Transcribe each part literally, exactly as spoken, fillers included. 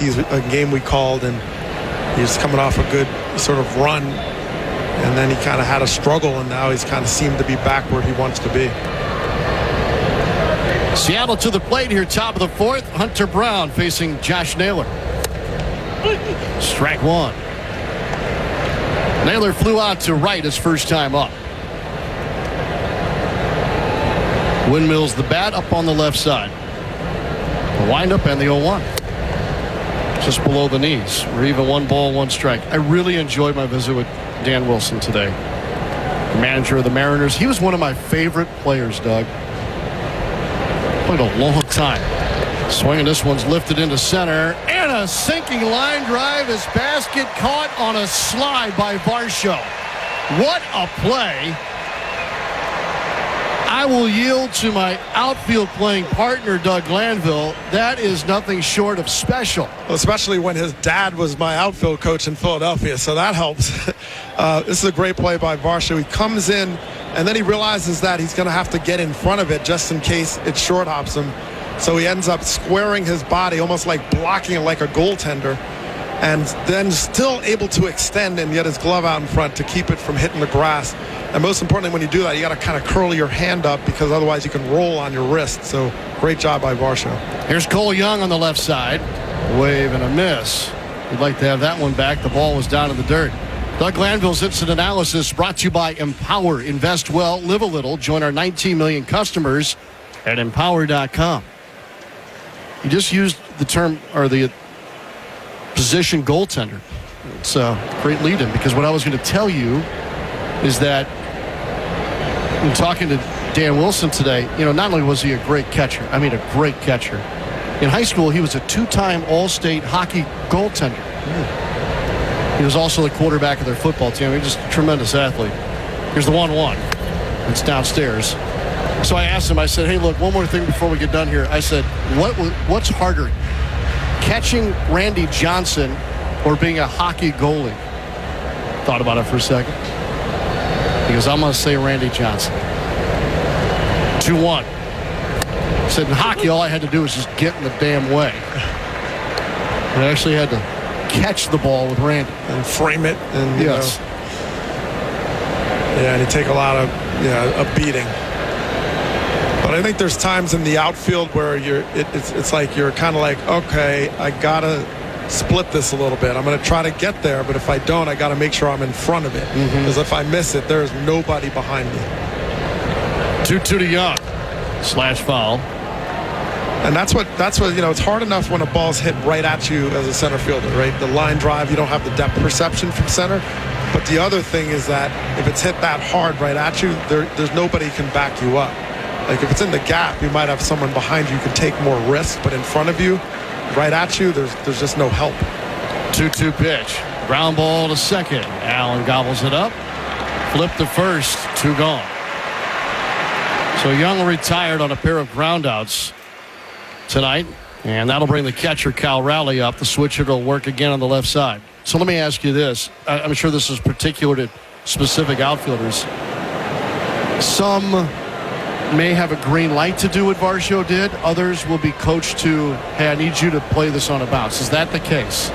Rockies, a game we called, and he was coming off a good sort of run, and then he kind of had a struggle, and now he's kind of seemed to be back where he wants to be. Seattle to the plate here, top of the fourth. Hunter Brown facing Josh Naylor. Strike one. Naylor flew out to right his first time up. Windmills the bat up on the left side. The windup and the oh one. Just below the knees. We're even one ball, one strike. I really enjoyed my visit with Dan Wilson today. The manager of the Mariners. He was one of my favorite players, Doug. Played a long time. Swinging, this one's lifted into center. And a sinking line drive as basket caught on a slide by Varsho. What a play. I will yield to my outfield playing partner, Doug Glanville. That is nothing short of special. Well, especially when his dad was my outfield coach in Philadelphia, so that helps. uh, this is a great play by Varsho. He comes in, and then he realizes that he's going to have to get in front of it just in case it short hops him. So he ends up squaring his body, almost like blocking it like a goaltender, and then still able to extend and get his glove out in front to keep it from hitting the grass. And most importantly, when you do that, you got to kind of curl your hand up because otherwise you can roll on your wrist. So great job by Varsho. Here's Cole Young on the left side. Wave and a miss. We'd like to have that one back. The ball was down in the dirt. Doug Glanville's Instant Analysis brought to you by Empower. Invest well, live a little. Join our nineteen million customers at empower dot com. You just used the term, or the position goaltender. It's a great lead-in, because what I was going to tell you is that in talking to Dan Wilson today, you know, not only was he a great catcher, I mean a great catcher. In high school, he was a two-time All-State hockey goaltender. Mm. He was also the quarterback of their football team. He was just a tremendous athlete. Here's the one one. It's downstairs. So I asked him, I said, hey, look, one more thing before we get done here. I said, what what's harder, catching Randy Johnson or being a hockey goalie? Thought about it for a second. He goes, I'm going to say Randy Johnson. two one. He said, in hockey, all I had to do was just get in the damn way. I actually had to catch the ball with Randy. And frame it. And, you yes. know, yeah, and you take a lot of, yeah, a beating. But I think there's times in the outfield where you're, it, it's, it's like you're kind of like, okay, I got to split this a little bit. I'm going to try to get there, but if I don't, I got to make sure I'm in front of it. Because mm-hmm. if I miss it, there's nobody behind me. two two to Young. Slash foul. And that's what, that's what, you know, it's hard enough when a ball's hit right at you as a center fielder, right? The line drive, you don't have the depth perception from center. But the other thing is that if it's hit that hard right at you, there, there's nobody can back you up. Like if it's in the gap, you might have someone behind you who can take more risk, but in front of you, right at you, there's there's just no help. two two pitch. Ground ball to second. Allen gobbles it up. Flip to first. Two gone. So Young retired on a pair of groundouts tonight, and that'll bring the catcher Cal Raleigh up. The switch hitter will work again on the left side. So let me ask you this. I'm sure this is particular to specific outfielders. Some may have a green light to do what Varsho did. Others will be coached to, hey, I need you to play this on a bounce. Is that the case?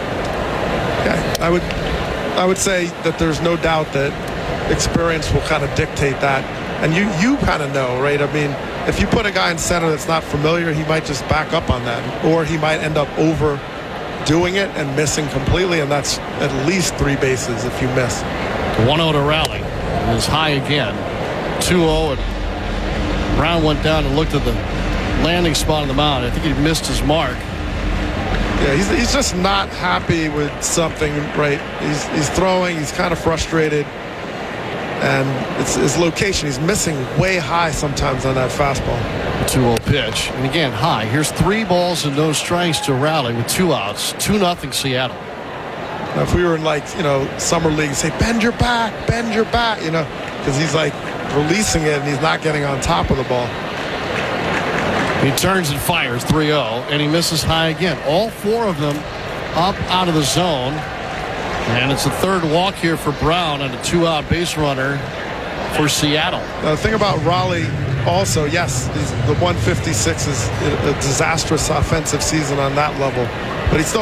Yeah, I would I would say that there's no doubt that experience will kind of dictate that. And you, you kind of know, right? I mean, if you put a guy in center that's not familiar, he might just back up on that. Or he might end up overdoing it and missing completely, and that's at least three bases if you miss. one oh to Raleigh. It is high again. two oh, and Brown went down and looked at the landing spot on the mound. I think he missed his mark. Yeah, he's, he's just not happy with something, right? He's, he's throwing. He's kind of frustrated. And it's his location. He's missing way high sometimes on that fastball. two oh pitch. And again, high. Here's three balls and no strikes to Raleigh with two outs. two nothing Seattle. Now, if we were in, like, you know, summer league, say, bend your back, bend your back, you know, because he's, like, releasing it and he's not getting on top of the ball. He turns and fires three oh, and he misses high again. All four of them up out of the zone. And it's the third walk here for Brown and a two-out base runner for Seattle. Now, the thing about Raleigh also, yes, the one fifty-six is a disastrous offensive season on that level, but he still